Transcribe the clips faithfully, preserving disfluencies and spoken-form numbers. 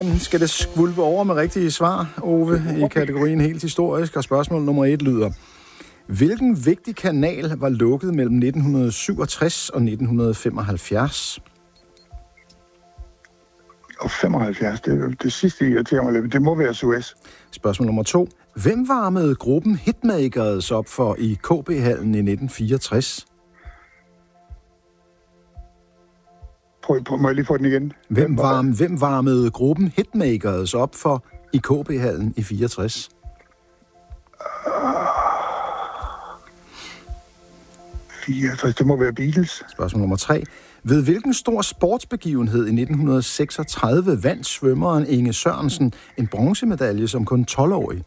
Skal det skvulpe over med rigtige svar, Ove, i kategorien helt historisk, og spørgsmål nummer et lyder: hvilken vigtig kanal var lukket mellem nitten syvogtres og nitten femoghalvfjerds? Og femoghalvfjerds, det er jo det sidste, jeg irriterer mig lidt. Det må være Suez. Spørgsmål nummer to: hvem varmede gruppen Hitmakers op for i K B-hallen i nitten fireogtres? Prøv, prøv, må jeg lige få den igen? Hvem, varme, hvem varmede gruppen Hitmakers op for i K B-hallen i fireogtres? Uh, fireogtres, det må være Beatles. Spørgsmål nummer tre: ved hvilken stor sportsbegivenhed i nitten seksogtredive vandt svømmeren Inge Sørensen en bronzemedalje som kun tolv-årig?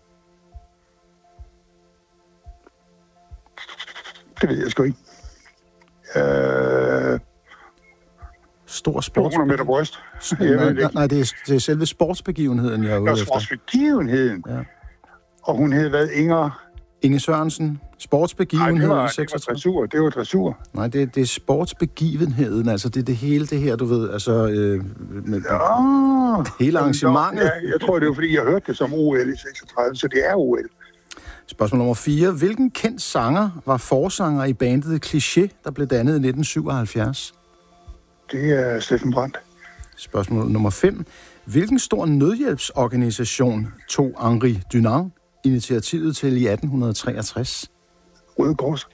Det ved jeg sgu ikke. Uh... Stor sportsbegivenhed. to hundrede meter bryst. Nej, nej, nej, det er, det er selve sportsbegivenheden, jeg er ude efter. Sportsbegivenheden? Ja. Og hun hed hvad? Inger? Inge Sørensen. Sportsbegivenheden Nej, det var, i seksogtredive. det var dressur. Det var dressur. Nej, det, det er sportsbegivenheden. Altså, det er det hele det her, du ved. Altså, øh, med, ja, hele arrangementet. Ja, jeg tror, det var, fordi jeg hørte det som O L i seksogtredive, så det er O L. Spørgsmål nummer fire: hvilken kendt sanger var forsanger i bandet Cliché, der blev dannet i nitten syvoghalvfjerds? Det er Steffen Brandt. Spørgsmål nummer fem: hvilken stor nødhjælpsorganisation tog Henri Dunant initiativet til i atten treogtres? Røde Kors.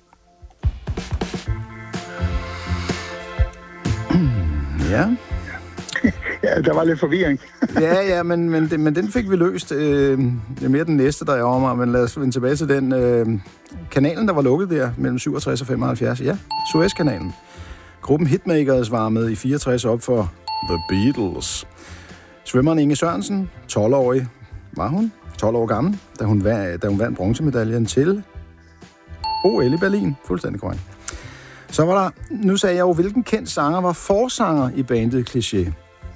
Ja. Ja, der var lidt forvirring. ja, ja, men, men, det, men den fik vi løst. Øh, det er mere den næste, der er over mig, men lad os vende tilbage til den. Øh, kanalen, der var lukket der mellem syvogtres og femoghalvfjerds. Ja, Suezkanalen. Gruppen Hitmakers varmede i fireogtres op for The Beatles. Svømmeren Inge Sørensen, tolv-årig var hun, tolv år gammel, da hun, da hun vandt bronzemedaljen til O L i Berlin. Fuldstændig korrekt. Så var der, nu sagde jeg jo, hvilken kendt sanger var forsanger i bandet Cliché?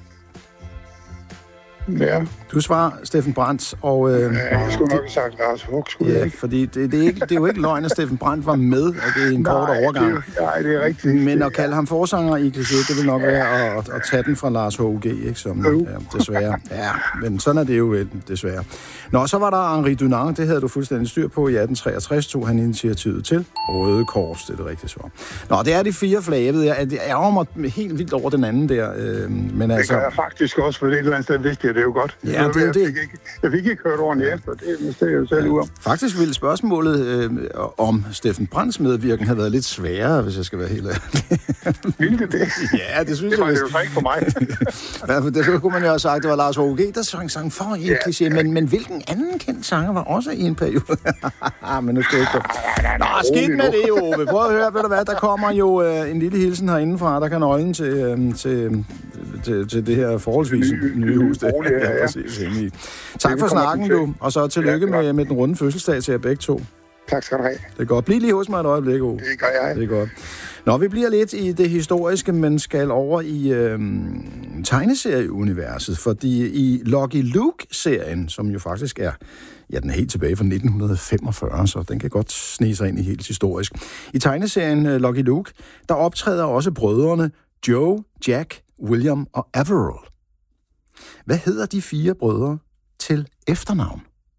Ja. Du svarer Steffen Brandt, og... Øh, ja, jeg skulle nok have sagt Lars Huck, skulle ja, jeg ikke? fordi det, det, er ikke, det er jo ikke løgn, at Steffen Brandt var med, og det er en kort overgang. Det, nej, det er rigtigt. Men at kalde ham forsanger i Cliché, det vil nok være at, at tage den fra Lars H U G, ikke? Som, ja, desværre. Ja, men sådan er det jo desværre. Nå, så var der Henri Dunant, det havde du fuldstændig styr på. I atten treogtres tog han initiativet til Røde Kors, det er det rigtige svar. Nå, det er de fire flag, ved jeg. Jeg ærger mig helt vildt over den anden der. Øh, men det altså, gør jeg faktisk også, for det et eller andet sted vidste jeg det jo godt. Ja, det er jo det. Jeg fik ikke, jeg fik ikke hørt ordentligt efter, det er jeg jo selv ud om. Faktisk ville spørgsmålet øh, om Steffen Brandts medvirken have været lidt sværere, hvis jeg skal være helt ærlig. Ville det det? Ja, det synes det var jeg. Det var jo så ikke for mig. Ja, for det kunne man jo have sagt, det var Lars H U G, der sang sang for en Cliché, ja. men, men hvilken anden kendt sanger var også i en periode? Men nu skal jeg ikke... Nå, skidt med det, Ove. Prøv at høre, ved du hvad, der kommer jo øh, en lille hilsen herindefra, der kan nøglen til, øh, til, til, til det her forholdsvis nye, nye hus. Det, ja, ja. ja, præcis, i. Tak for snakken, du, og så tillykke med, med den runde fødselsdag til jer begge to. Tak skal du have. Det er godt. Bliv lige hos mig et øjeblik, Ove. Det gør jeg. Det er godt. Nå, vi bliver lidt i det historiske, men skal over i øh, tegneserieuniverset, fordi i Lucky Luke-serien, som jo faktisk er, ja, den er helt tilbage fra nitten femogfyrre, så den kan godt snige sig ind i helt historisk. I tegneserien uh, Lucky Luke, der optræder også brødrene Joe, Jack, William og Averill. Hvad hedder de fire brødre til efternavn?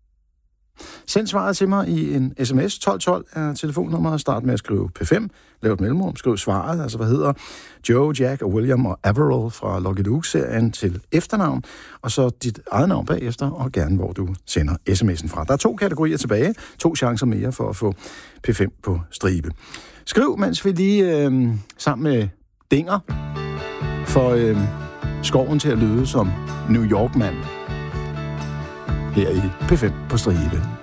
Send svaret til mig i en sms. tolv tolv er telefonnummeret. Start med at skrive P fem. Lav et mellemrum. Skriv svaret. Altså, hvad hedder Joe, Jack, William og Averill fra Lucky Luke-serien til efternavn. Og så dit eget navn bagefter, og gerne hvor du sender sms'en fra. Der er to kategorier tilbage. To chancer mere for at få P fem på stribe. Skriv, mens vi lige øh, sammen med Dinger får øh, skoven til at lyde som New York-mand her i P fem på stribe.